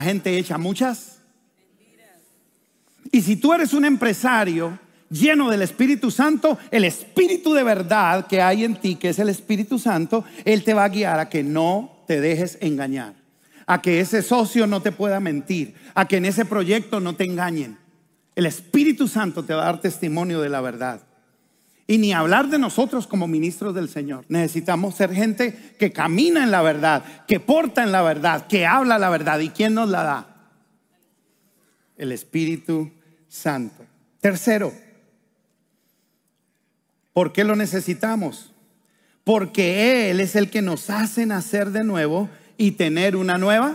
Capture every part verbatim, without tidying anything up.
gente echa muchas. Y si tú eres un empresario lleno del Espíritu Santo, el Espíritu de verdad que hay en ti, que es el Espíritu Santo, Él te va a guiar a que no te dejes engañar, a que ese socio no te pueda mentir, a que en ese proyecto no te engañen. El Espíritu Santo te va a dar testimonio de la verdad. Y ni hablar de nosotros como ministros del Señor. Necesitamos ser gente que camina en la verdad, que porta en la verdad, que habla la verdad. ¿Y quién nos la da? El Espíritu Santo. Tercero, ¿por qué lo necesitamos? Porque Él es el que nos hace nacer de nuevo y tener una nueva.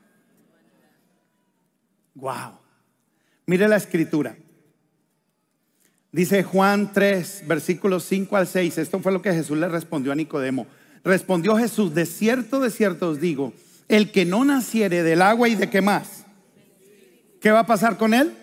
Wow. Mire la escritura. Dice Juan tres, versículos cinco al seis. Esto fue lo que Jesús le respondió a Nicodemo. Respondió Jesús: de cierto, de cierto os digo, el que no naciere del agua y de qué más, ¿qué va a pasar con él?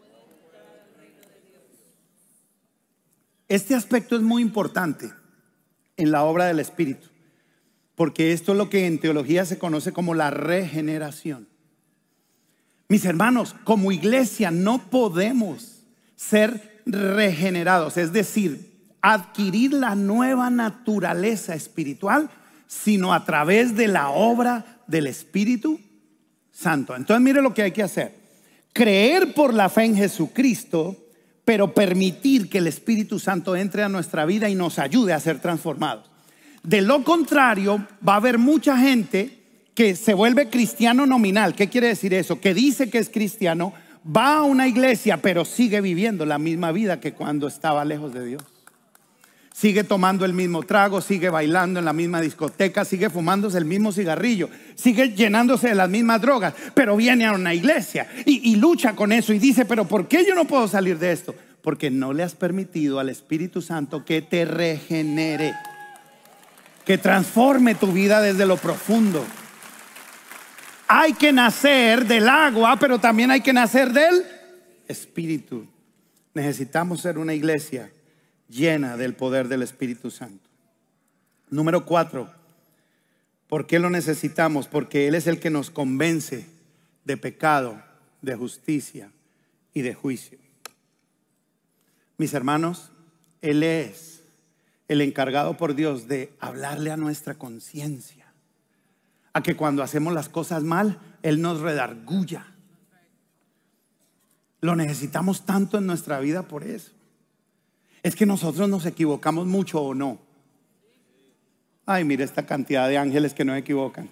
Este aspecto es muy importante en la obra del Espíritu, porque esto es lo que en teología se conoce como la regeneración. Mis hermanos, como iglesia no podemos ser regenerados, es decir, adquirir la nueva naturaleza espiritual, sino a través de la obra del Espíritu Santo. Entonces mire lo que hay que hacer: creer por la fe en Jesucristo, pero permitir que el Espíritu Santo entre a nuestra vida y nos ayude a ser transformados. De lo contrario, va a haber mucha gente que se vuelve cristiano nominal. ¿Qué quiere decir eso? Que dice que es cristiano, va a una iglesia, pero sigue viviendo la misma vida que cuando estaba lejos de Dios. Sigue tomando el mismo trago, sigue bailando en la misma discoteca, sigue fumándose el mismo cigarrillo, sigue llenándose de las mismas drogas, pero viene a una iglesia y, y lucha con eso y dice: pero ¿por qué yo no puedo salir de esto? Porque no le has permitido al Espíritu Santo que te regenere, que transforme tu vida desde lo profundo. Hay que nacer del agua, pero también hay que nacer del Espíritu. Necesitamos ser una iglesia llena del poder del Espíritu Santo. Número cuatro, ¿por qué lo necesitamos? Porque Él es el que nos convence de pecado, de justicia y de juicio. Mis hermanos, Él es el encargado por Dios de hablarle a nuestra conciencia, a que cuando hacemos las cosas mal, Él nos redarguya. Lo necesitamos tanto en nuestra vida por eso. Es que nosotros nos equivocamos mucho, ¿o no? Ay, mire esta cantidad de ángeles que no se equivocan.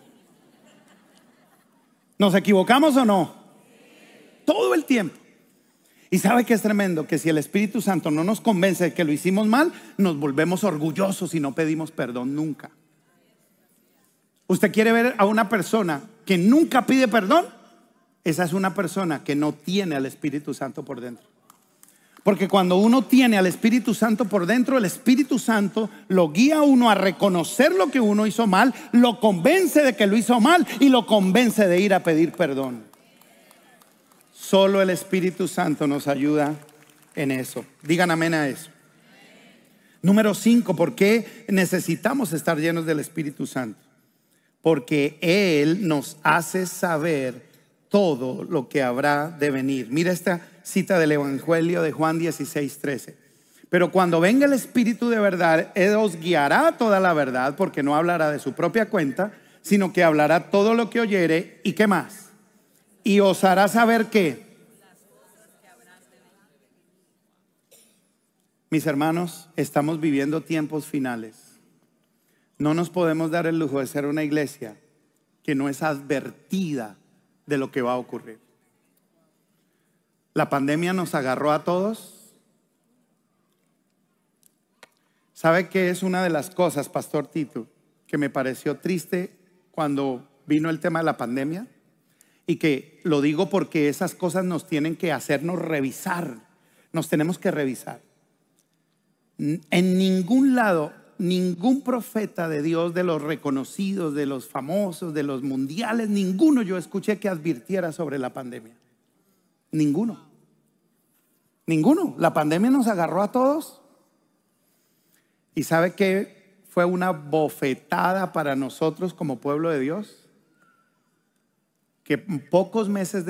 ¿Nos equivocamos o no? Todo el tiempo. Y sabe que es tremendo que si el Espíritu Santo no nos convence de que lo hicimos mal, nos volvemos orgullosos y no pedimos perdón nunca. ¿Usted quiere ver a una persona que nunca pide perdón? Esa es una persona que no tiene al Espíritu Santo por dentro. Porque cuando uno tiene al Espíritu Santo por dentro, el Espíritu Santo lo guía a uno a reconocer lo que uno hizo mal, lo convence de que lo hizo mal y lo convence de ir a pedir perdón. Solo el Espíritu Santo nos ayuda en eso. Digan amén a eso. Número cinco, ¿por qué necesitamos estar llenos del Espíritu Santo? Porque Él nos hace saber todo lo que habrá de venir. Mira esta cita del Evangelio de Juan dieciséis, trece. Pero cuando venga el Espíritu de verdad, Él os guiará a toda la verdad, porque no hablará de su propia cuenta, sino que hablará todo lo que oyere. ¿Y qué más? Y os hará saber qué. Mis hermanos, estamos viviendo tiempos finales. No nos podemos dar el lujo de ser una iglesia que no es advertida de lo que va a ocurrir. La pandemia nos agarró a todos. ¿Sabe qué es una de las cosas, Pastor Tito, que me pareció triste cuando vino el tema de la pandemia? Y que lo digo porque esas cosas nos tienen que hacernos revisar. Nos tenemos que revisar. En ningún lado, ningún profeta de Dios, de los reconocidos, de los famosos, de los mundiales, ninguno yo escuché que advirtiera sobre la pandemia. Ninguno. Ninguno. La pandemia nos agarró a todos. ¿Y sabe qué fue una bofetada para nosotros como pueblo de Dios? que pocos meses